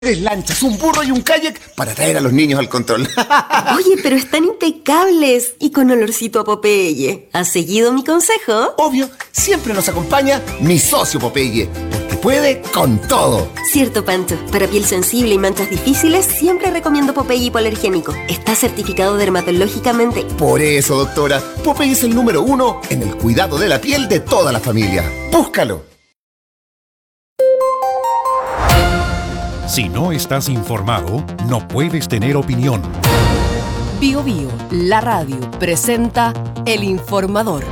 lanchas, un burro y un kayak para traer a los niños al control. Oye, pero están impecables y con olorcito a Popeye. ¿Has seguido mi consejo? Obvio, siempre nos acompaña mi socio Popeye, porque puede con todo. Cierto, Pancho. Para piel sensible y manchas difíciles, siempre recomiendo Popeye hipoalergénico. Está certificado dermatológicamente. Por eso, doctora, Popeye es el número 1 en el cuidado de la piel de toda la familia. ¡Búscalo! Si no estás informado, no puedes tener opinión. Bio Bio, la radio, presenta El Informador.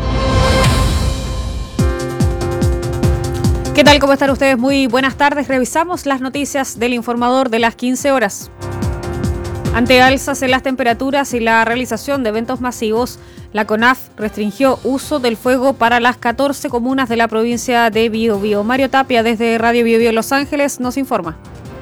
¿Qué tal? ¿Cómo están ustedes? Muy buenas tardes. Revisamos las noticias del Informador de las 15 horas. Ante alzas en las temperaturas y la realización de eventos masivos, la CONAF restringió uso del fuego para las 14 comunas de la provincia de Bio Bio. Mario Tapia, desde Radio Bio Bio Los Ángeles, nos informa.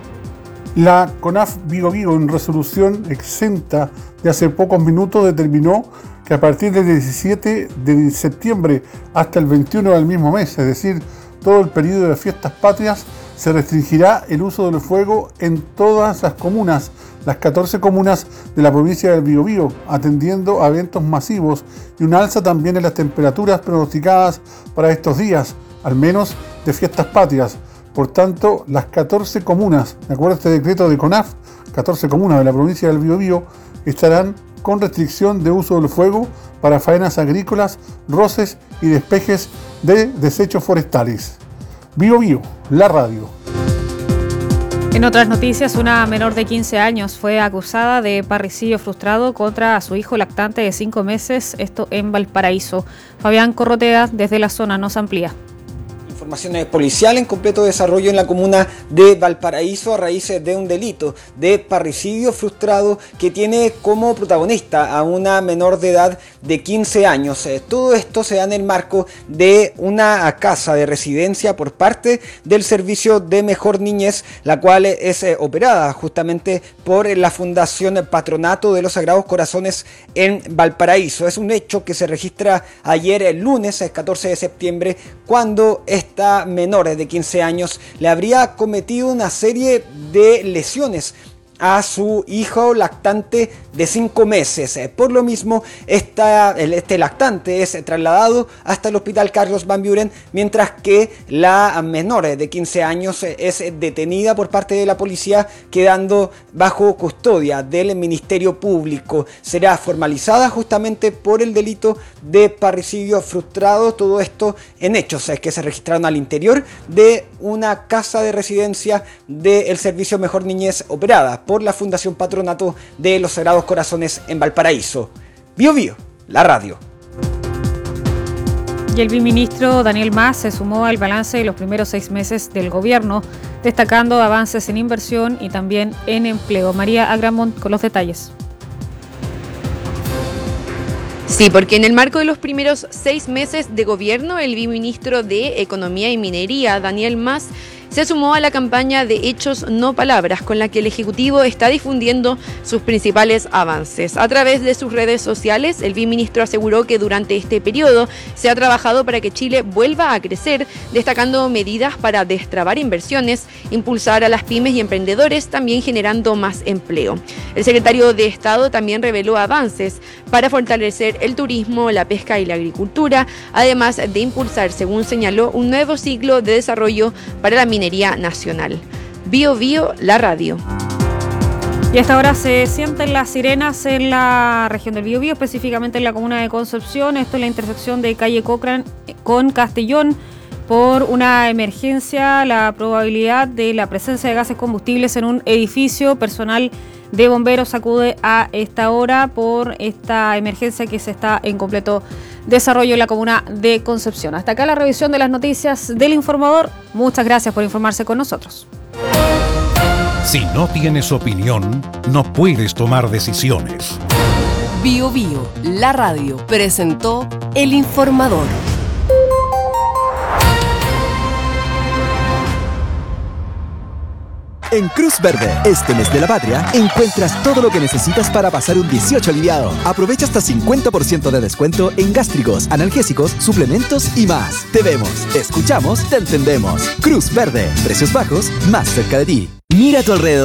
La CONAF Bio Bio, en resolución exenta de hace pocos minutos, determinó que a partir del 17 de septiembre hasta el 21 del mismo mes, es decir, todo el periodo de fiestas patrias, se restringirá el uso del fuego en todas las comunas, las 14 comunas de la provincia del Bio Bio, atendiendo a eventos masivos y un alza también en las temperaturas pronosticadas para estos días, al menos de fiestas patrias. Por tanto, las 14 comunas, de acuerdo a este decreto de CONAF, 14 comunas de la provincia del Bio Bio estarán con restricción de uso del fuego para faenas agrícolas, roces y despejes de desechos forestales. Bio Bio, la radio. En otras noticias, una menor de 15 años fue acusada de parricidio frustrado contra su hijo lactante de 5 meses, esto en Valparaíso. Fabián Corrotea, desde la zona, nos amplía. Información policial en completo desarrollo en la comuna de Valparaíso a raíz de un delito de parricidio frustrado que tiene como protagonista a una menor de edad de 15 años. Todo esto se da en el marco de una casa de residencia por parte del Servicio de Mejor Niñez, la cual es operada justamente por la Fundación Patronato de los Sagrados Corazones en Valparaíso. Es un hecho que se registra ayer, el lunes 14 de septiembre, cuando esta menor de 15 años le habría cometido una serie de lesiones a su hijo lactante de 5 meses. Por lo mismo, este lactante es trasladado hasta el hospital Carlos Van Buren, mientras que la menor de 15 años es detenida por parte de la policía, quedando bajo custodia del Ministerio Público. Será formalizada justamente por el delito de parricidio frustrado. Todo esto en hechos que se registraron al interior de una casa de residencia del Servicio Mejor Niñez operada por la Fundación Patronato de los Sagrados Corazones en Valparaíso. Bio Bio, la radio. Y el viceministro Daniel Mas se sumó al balance de los primeros 6 meses del gobierno, destacando avances en inversión y también en empleo. María Agramont con los detalles. Sí, porque en el marco de los primeros 6 meses de gobierno, el viceministro de Economía y Minería, Daniel Mas, se sumó a la campaña de Hechos no Palabras, con la que el Ejecutivo está difundiendo sus principales avances. A través de sus redes sociales, el viceministro aseguró que durante este periodo se ha trabajado para que Chile vuelva a crecer, destacando medidas para destrabar inversiones, impulsar a las pymes y emprendedores, también generando más empleo. El secretario de Estado también reveló avances para fortalecer el turismo, la pesca y la agricultura, además de impulsar, según señaló, un nuevo ciclo de desarrollo para la minería nacional. Bio Bio, la radio. Y hasta ahora se sienten las sirenas en la región del Bio Bio, específicamente en la comuna de Concepción. Esto en la intersección de calle Cochrane con Castellón. Por una emergencia, la probabilidad de la presencia de gases combustibles en un edificio, personal de bomberos acude a esta hora por esta emergencia que se está en completo desarrollo en la comuna de Concepción. Hasta acá la revisión de las noticias del Informador. Muchas gracias por informarse con nosotros. Si no tienes opinión, no puedes tomar decisiones. Bio Bio, la radio, presentó El Informador. En Cruz Verde, este mes de la patria, encuentras todo lo que necesitas para pasar un 18 aliviado. Aprovecha hasta 50% de descuento en gástricos, analgésicos, suplementos y más. Te vemos, escuchamos, te entendemos. Cruz Verde, precios bajos, más cerca de ti. Mira a tu alrededor.